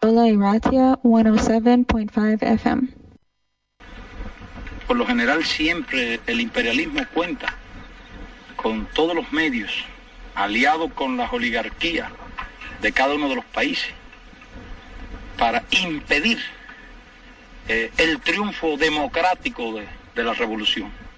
Yola y Ratia 107.5 FM. Por lo general siempre el imperialismo cuenta con todos los medios, aliado con las oligarquías de cada uno de los países, para impedir el triunfo democrático de la revolución.